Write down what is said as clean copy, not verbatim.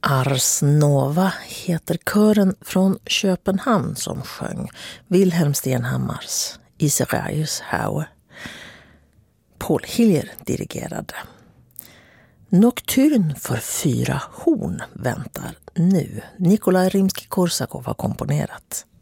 Ars Nova heter kören från Köpenhamn som sjöng Wilhelm Stenhammars Israels Haue. Paul Hillier dirigerade. Nocturn för 4 horn väntar nu. Nikolaj Rimsky-Korsakov har komponerat.